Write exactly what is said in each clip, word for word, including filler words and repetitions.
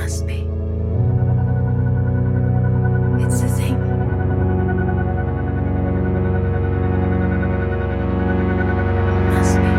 Must be. It's a thing. Must be.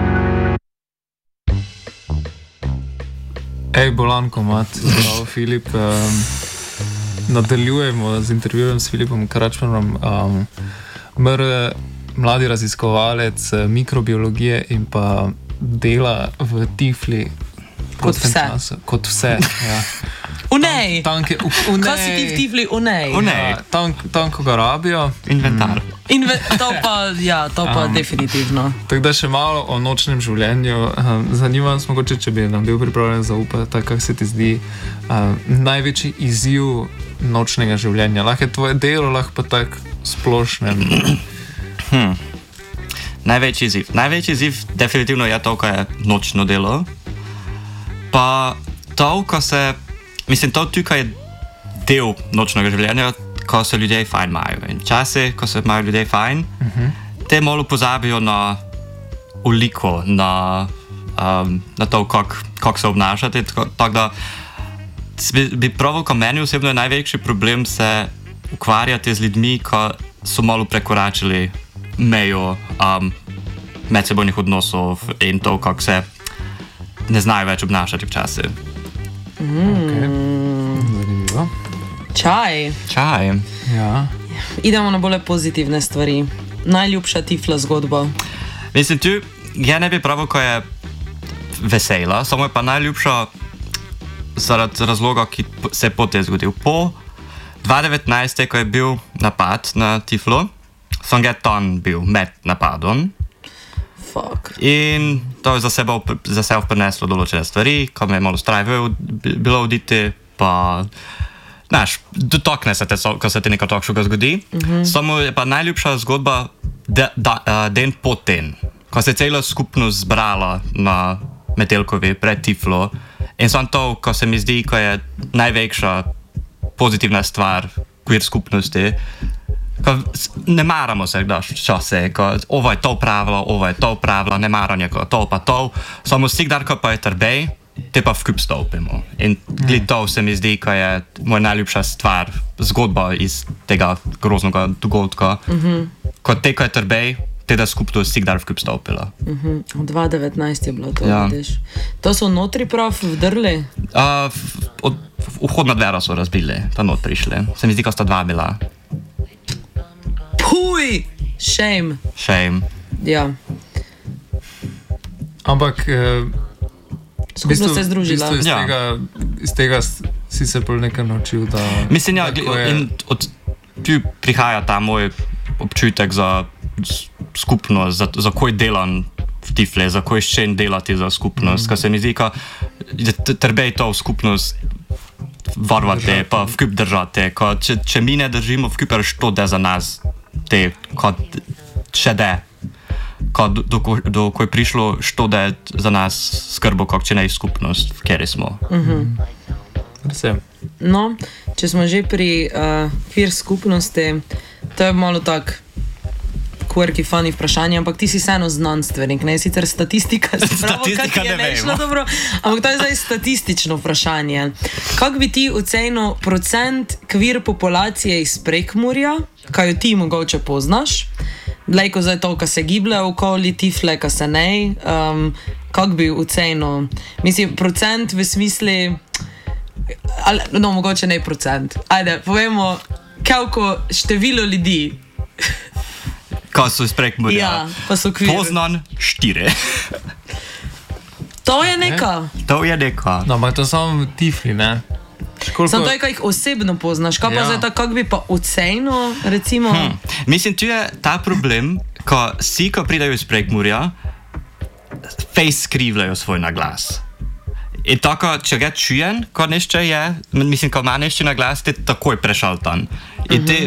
Ej, Bolanko, mat, prav Filip. Um, nadaljujemo z intervjujem s Filipom Kračmanom. Um, mr, mladi raziskovalec mikrobiologije in pa dela v Tifli. Kot vse. Času, kot vse, ja. Unej! Tam, tam, unej. Kaj si ti v Tifli? Unej. Ja, tam, tam, ko ga rabijo. Inventar. Inve to pa, ja, to pa um, definitivno. Tako da še malo o nočnem življenju. Um, zanima nas mogoče, če bi nam bil pripravljen zaupati, kako se ti zdi um, največji izziv nočnega življenja. Lahko je tvoje delo, lahko pa tak splošnem. Hmm. Največji izziv. Največji izziv definitivno je to, ko je nočno delo. Pa to, ko se, mislim, to tukaj je del nočnega življenja, ko se ljudje fajn imajo. In časi, ko se imajo ljudje fajn, uh-huh. te malo pozabijo na uliko, na, um, na to, kako kak se obnašati. Tako da bi, bi pravil, ko meni osebno je največji problem se ukvarjati z ljudmi, ko so malo prekoračili mejo um, medsebojnih odnosov in to, kako se ne znajo več obnašati včasih. Mm. Okay. Zanimivo. Čaj. Čaj. Ja. Idemo na bolj pozitivne stvari. Najljubša Tifla zgodba. Mislim, tu je ne bi pravil, ko je vesela, samo je pa najljubša zaradi razloga, ki se je potem zgodil. Po dva tisoč devetnajst, ko je bil napad na Tiflo, sem ga tam bil med napadom. Fuck. In to je za sebe, za sebe prineslo določene stvari, ko me je malo strah bilo oditi, pa znaš, dotakne se te, ko se ti nekaj takšnega zgodi. Mm-hmm. Samo je pa najljubša zgodba de, da, uh, den po ten, ko se je cela skupnost zbrala na Metelkovi pred Tiflo. In samo to, ko se mi zdi, ko je največja pozitivna stvar queer skupnosti, ko ne maramo se kdaš čase, ko ovo je to pravilo, ovo je to pravilo, ne maranje, ko to pa to, samo vsikdar, ko pa je trbej, te pa vkup stopimo. In gled to se mi zdi, ko je moja najljubša stvar, zgodba iz tega groznega dogodka, mm-hmm. ko te, ko je trbej, te da skupno vsikdar vkup stopila. Mm-hmm. dva tisoč devetnajst je bilo to, ja. Vidiš. To so notri prav vdrli? Uh, od, vhodna dvera so razbili, pa not prišli. Se mi zdi, ko sta dva bila. Puj! Shame. Shame. Ja. Ampak eh, skupno se je združila. Iz, ja. tega, iz tega si se pol nekaj naučil, da... Mislim, ja, je... in od tu prihaja ta moj občutek za skupnost, za, za koj delam v Tifle, za koj še delati za skupnost, mm. ker se mi zdi, ka trbej to v skupnost varvate, pa vkup držate, ka če, če mi ne držimo vkup, što da za nas te, kad še de, kad do, do, do ko je prišlo, što da za nas skrbo, kak če ne je skupnost, v kjeri smo. Mm-hmm. No, če smo že pri uh, queer skupnosti, to je malo tak quirky, funny vprašanje, ampak ti si vseeno znanstvenik, ne? Sicer statistika, statistika pravo, ne vemo. Dobro, ampak to je zdaj statistično vprašanje. Kako bi ti ocenil procent queer populacije iz Prekmurja, kaj jo ti mogoče poznaš, lejko zdaj to, ka se giblje okoli Tifle, ka se ne, um, kako bi ocenil? Mislim, procent v smisli, ali, no, mogoče ne procent. Ajde, povemo, koliko število ljudi. Ko so iz Prekmurja. Ja, pa so queer. Poznan štiri. To je neka. To je neka. No, ampak to samo v Tifli, ne? Koliko... Sam to je, kaj jih osebno poznaš. Kaj pa Ja. zdaj tako, kako bi pa ocenil, recimo? Hmm. Mislim, tu je ta problem, ko vsi, ko pridajo iz Prekmurja, face skrivljajo svoj naglas. In tako, če ga čujem, ko nešto je, mislim, ko ima nešto naglas, te takoj prešaltan. In te,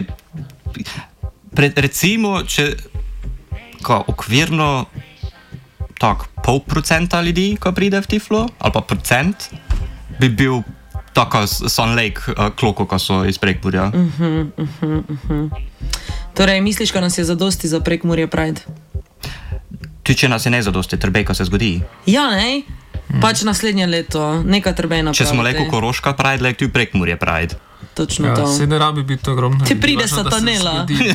pre, recimo, če ko okvirno tak, pol procenta ljudi, ko pride v Tiflo, ali pa procent, bi bil tako Sun Lake uh, kloko, ko so iz Prekmurja. Uh-huh, uh-huh, uh-huh. Torej, misliš, da nas je zadosti za Prekmurje Pride? Tudi če nas je ne zadosti, trbej, ko se zgodi. Ja, ne? Mm. Pač naslednje leto, neka trbena. Če smo leko Koroška Pride, lek tu Prekmurje Pride. Točno Ja, to. se ne rabi biti ogromno. Ti ljudi, pride važno, da se satanela. zgodi.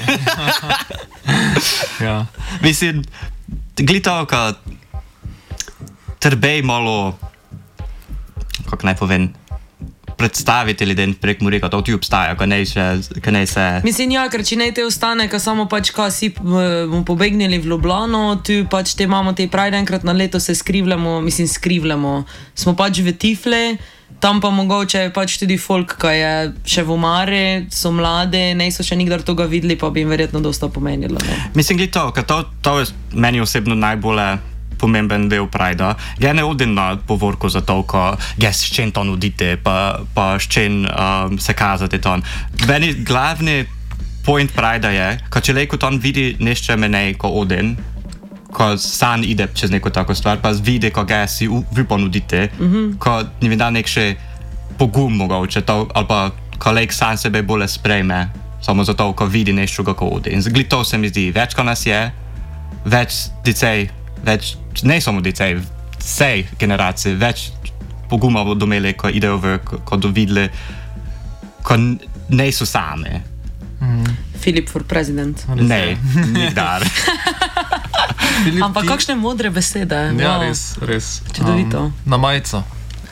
Ja. Mislim, glitao, ka trbej malo, kako naj povem, predstaviti ljudem Prekmurje, ka to ti obstaja, ka ne se, ka ne se... Mislim, ja, ker če ne te ostane, ka samo pač ka si bomo pobegnili v Ljubljano, tu pač te imamo te Pride enkrat na leto se skrivljamo, mislim skrivljamo, smo pač v Tifle, tam pa mogoče pač tudi folk, ki je še v omari, so mlade, ne so še nikdar toga videli, pa bi jim verjetno dosta pomenilo. Ne? Mislim, glitao, ka to, to je meni osebno najbolje pomemben del Prida. Ja ne odim na povorku za to, ko ja s čem to nudite, pa, pa s čem um, se kazate to. Meni glavni point Prida je, ko če leko to vidi nešto menej ko odin, ko sam ide čez neko tako stvar, pa vidi, ko ga si vi ponudite, mm-hmm. ko ni mi da nek še pogum mogoče, to, ali pa ko lek sam sebe bolje sprejme, samo zato, ko vidi nešto kako odin. Glito se mi zdi, več ko nas je, več dicej, več, ne samo dicej, vsej generacije, več poguma bodo imeli, ko idejo v, ko, ko do videli, ko ne so same. Mm. Filip for president. Ne, nikdar. Filip, Ampak ti- kakšne modre besede. Ja, Wow. res, res. Čudovito. Um, na majico.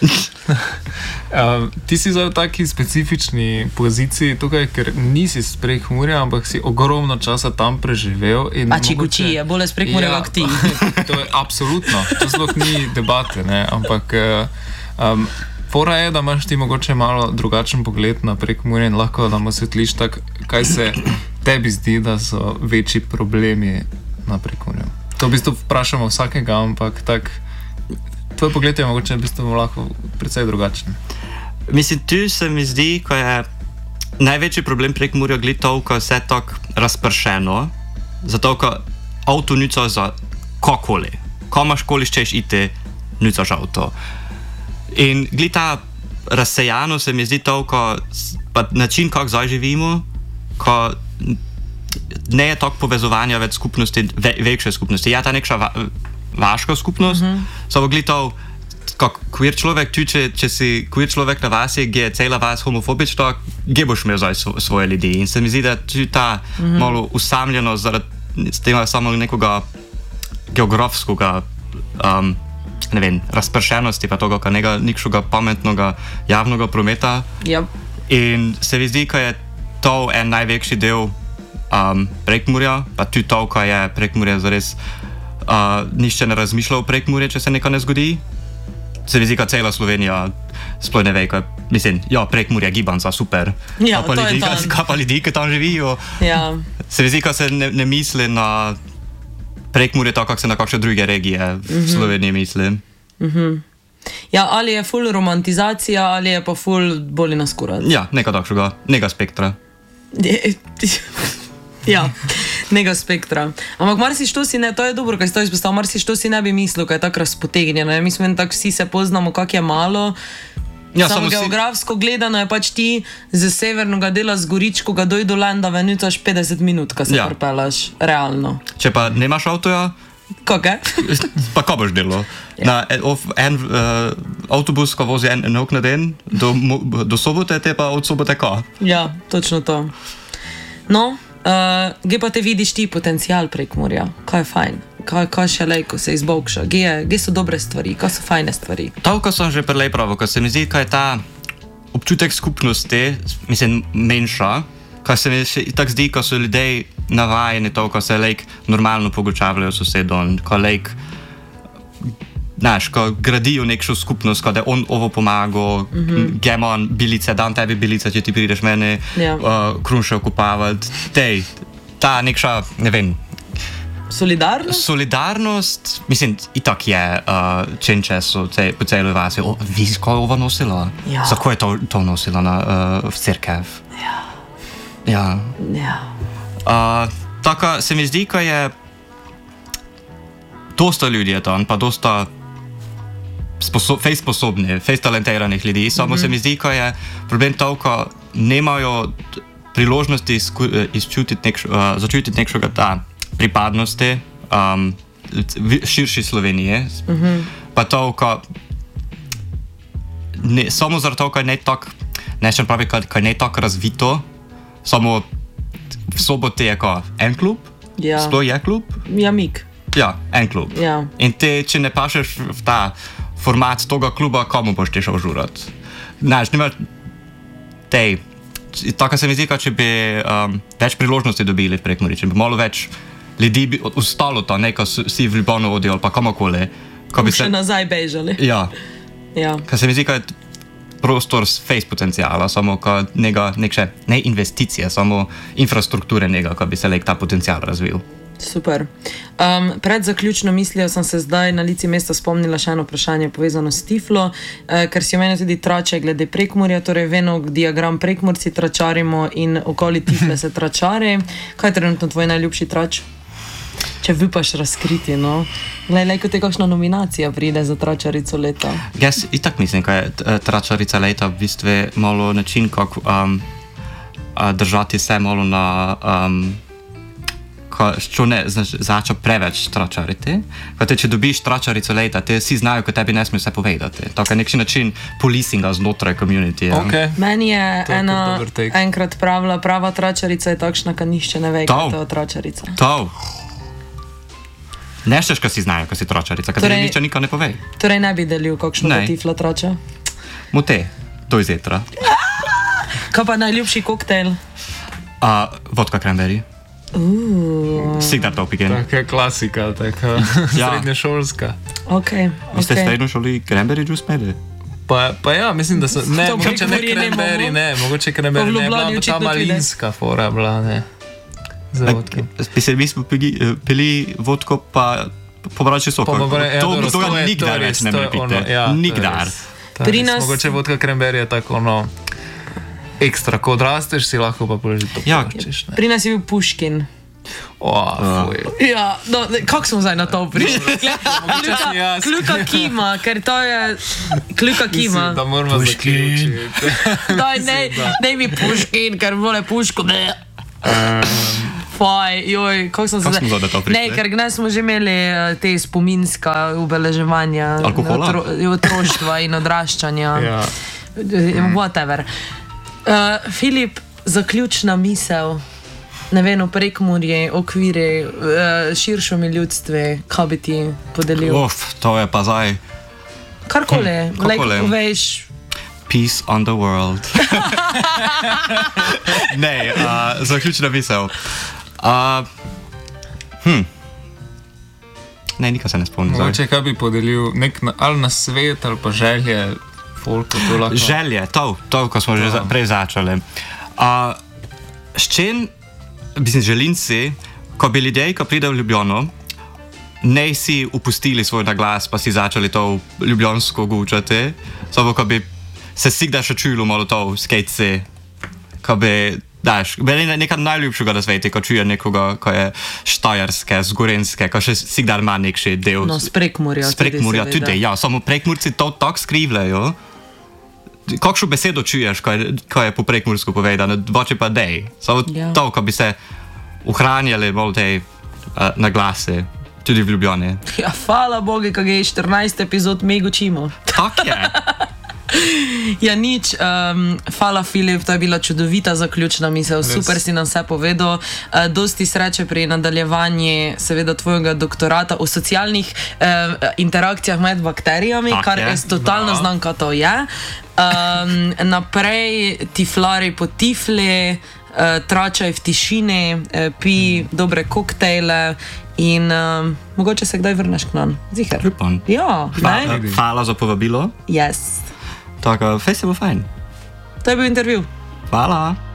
um, ti si zdaj v taki specifični poziciji tukaj, ker nisi iz Prekmurja, ampak si ogromno časa tam preživel. in A či mogoče- guči je bolj iz Prekmurja Ja, kot ti. To je absolutno, to sploh ni debate, ne? Ampak uh, um, fora je, da imaš ti mogoče malo drugačen pogled na Prekmurje in lahko nam osvetliš tak, kaj se tebi zdi, da so večji problemi na Prekmurju. To v bistvu vprašamo vsakega, ampak tak, tvoj pogled je mogoče v bistvu lahko precej drugačen. Mislim, tu se mi zdi, ko je največji problem Prekmurja glitov, ko je vse tako razpršeno, zato ko avto nico za kokoli. Ko imaš koli ščeš iti, nicoš avto. In glita razsejano se mi zdi to, ko s- pa način, kako zdaj živimo, ko ne je toliko povezovanja več skupnosti, ve, večje skupnosti. Ja, ta nekša va, vaška skupnost, mm-hmm. so glitov, kot queer človek, tu, če, če si queer človek na vasi, gdje je cela vas homofobična, gdje boš imel zdaj svo, svoje ljudi. In se mi zdi, da tu ta mm-hmm. malo usamljenost zaradi s tem samo nekoga geografskega um, ne vem, razpršenosti, pa toga, nekega nikšega pametnega javnega prometa. Yep. In se mi zdi, ko je to en največji del um, Prekmurja, pa tudi to, ko je Prekmurje zares uh, nišče ne razmišlja o Prekmurje, če se nekaj ne zgodi. Se mi zdi, ko cela Slovenija sploh ne ve, ko je, mislim, ja, Prekmurje, Gibanca, super. Ja, Kaj pa to je ljudi, tam. kaj pa ljudi, ki tam živijo. Ja. Se mi zdi, ko se ne, ne misli na Prekmurje tako, kako se na kakšne druge regije v Mhm. Sloveniji misli. Ja, ali je full romantizacija, ali je pa full boli nas kurat. Ja, nekaj takšnega, nekaj spektra. Ja, nekaj spektra. Ampak marsišto si ne, to je dobro, kaj si to izpostavil, marsišto si ne bi mislil, kaj je tako razpotegnjeno. Ja, mislim, tako vsi se poznamo, kak je malo. Ja, Samo samo si- geografsko gledano je pač ti z severnega dela z Goričkoga doj do Lenda venutaš petdeset minut, ko se Ja. ja. prepelaš, realno. Če pa nemaš avtoja, Kako? pa ko boš delal? Na en, of, en uh, avtobus, ko vozi en enok na dan, do, mo- do sobote, te pa od sobote ko. Ja, točno to. No, uh, gdje pa te vidiš ti potencial Prekmurja? Kaj je fajn? Kaj, kaj še lejko se izbokša? Gdje, je- gdje so dobre stvari? Kaj so fajne stvari? To, ko sem že prej pravil, ko se mi zdi, ko je ta občutek skupnosti, mislim, menša, ko se mi še tako zdi, ko so ljudje navajeni to, ko se lejk normalno pogočavljajo s sosedom, ko lejk, znaš, ko gradijo nekšo skupnost, ko da on ovo pomaga, mm-hmm. gemo on bilice, dam tebi bilice, če ti prideš mene Ja. uh, krunše okupavati, tej, ta nekša, ne vem, Solidarnost? solidarnost, mislim, itak je uh, čenče so ce, po celoj vasi. O, vi, ko je ovo nosila? Ja. Za ko je to, to nosila na, uh, v cerkev? Ja. Ja. Ja. Uh, tako se mi zdi, ko je dosta ljudi je tam, pa dosta sposo fej sposobni, fej talentiranih ljudi. Samo mm-hmm. se mi zdi, ko je problem to, ko nemajo t- priložnosti izku- izčutiti nekš, uh, začutiti nekšega ta pripadnosti um, v širši Sloveniji. Mm-hmm. Pa to, ko ne, samo zaradi toho, kaj ne tako, nečem pravi, kaj, kaj ne tako razvito, samo v Soboti je kao en klub, Ja. sploh je klub, Ja, Mik. ja, en klub. Ja. In te, če ne pašeš v ta format toga kluba, komu boš ti šel žurat? Znaš, nima tej, tako se mi zdi, kot če bi um, več priložnosti dobili v Prekmurju, če bi malo več ljudi bi ostalo to, ne, ko so- si v Ljubljano odijo ali pa kamokoli. Ko bi Še se, nazaj bežali. ja, Ja. ker se mi zdi, kot prostor s face potencijala, samo kot neka, nek še, ne investicije, samo infrastrukture njega, ko bi se lek ta potencijal razvil. Super. Um, pred zaključno mislijo sem se zdaj na lici mesta spomnila še eno vprašanje povezano s Tiflo, uh, ker si omenil tudi trače glede Prekmurja, torej veno diagram Prekmurci tračarimo in okoli Tifle se tračari. Kaj je trenutno tvoj najljubši trač? Če upaš razkriti, no. Glej, lej, kot je kakšna nominacija pride za tračarico leta. Jaz itak mislim, da je eh, tračarica leta v bistvu malo način, kako um, a, držati se malo na, um, ko, što ne znaš, začo preveč tračariti. Kot če dobiš tračarico leta, te vsi znajo, ko tebi ne smeš vse povedati. To je nekši način policinga znotraj community. Okay. Meni je To je kar ena dober take. enkrat pravila, prava tračarica je takšna, ka nišče ne ve, To. kaj je to tračarica. To. Nešteš, ko si znajo, ko si tračarica, ker Torej- torej, nič nikoli ne povej. Torej ne bi delil kakšno Ne. Tifla trača. Mute, to je zetra. Kaj pa najljubši koktejl? Uh, vodka cranberry. Uh, Sigdar to pigen. Taka je klasika, taka Ja. srednješolska. ok, Vi ste ok. srednjo šoli cranberry juice pili? Pa, pa ja, mislim, da so, ne, To mogoče ne Prekmurje ne cranberry, imamo. ne, mogoče Pa v cranberry ne, Ljubljani bila pa ta očitno tudi ne. malinska fora bila, ne. Za vodko. Spise, mi smo pili, eh, pili vodko pa pobrači sok. Pa pa pa- ja, to dobro, to ga to je- to nikdar je več res, ne to je morete. ono, ja, to je Nikdar. res. To je Pri res. nas- Mogoče vodka cranberry je tako ono ekstra, ko odrasteš si lahko pa pol že to Ja. plačeš, ne. Pri nas je bil Puškin. O, fuj. Ja, no, ne, kako smo zdaj na to prišli? Mogoče sem jaz. Kluka kima, ker to je kluka Mislim, kima. da moramo zaključiti. Daj, ne, ne mi Puškin, ker vole Puško, ne. Faj, joj, kako sem se Kako smo zdaj do tega prišli? Ne, ker gnes smo že imeli eh, te spominska obeleževanja Alkohola? otro, otroštva in odraščanja. Ja. Eh, Whatever. Uh, Filip, zaključna misel. Ne vem, v Prekmurje, okviri, uh, širšomi ljudstvi, kaj bi ti podelil? Uf, to je pa zdaj Karkoli, karkoli. like, veš, peace on the world. ne, uh, zaključna misel. Uh, hm. Ne, nikaj se ne spomnim. zdaj. Mogoče kaj bi podelil, nek na, ali na svet ali pa želje folku, to lahko. Želje, to, to, ko smo že za, prej začeli. Uh, s čim, mislim, želim si, ko bi ljudje, ko pridejo v Ljubljano, ne si upustili svoj naglas, pa si začeli to ljubljansko gučati, samo ko bi se sigda še čulo malo to skejci, ko bi, daš, meni je nekaj najljubšega na svetu, ko čuje nekoga, ko je štajerske, zgorenske, ko še sigda ima nek še del. no, s Prekmurja. Z Prekmurja tudi, tudi, seveda. ja, samo Prekmurci to tako skrivljajo. Kakšno besedo čuješ, ko je, ko je po prekmursko povedano, boče pa dej. Samo Ja. to, ko bi se ohranjali bolj te uh, naglase, tudi v Ljubljani. Ja, hvala Bogu, ki je štirinajst epizod mi učimo. Tak je. Ja, nič. Um, hvala, Filip, to je bila čudovita zaključna misel. Super si nam vse povedal. Uh, dosti sreče pri nadaljevanju, seveda, tvojega doktorata o socialnih uh, interakcijah med bakterijami, Tak kar je. jaz totalno znam, kaj to je. Um, naprej, tiflari po tifli, uh, tračaj v tišini, uh, pi dobre koktejle in um, mogoče se kdaj vrneš k nam. Ziher. Upam. Ja, Hvala, ne? hvala za povabilo. Yes. Tako, fest je bo fajn. To je bil intervju. Hvala.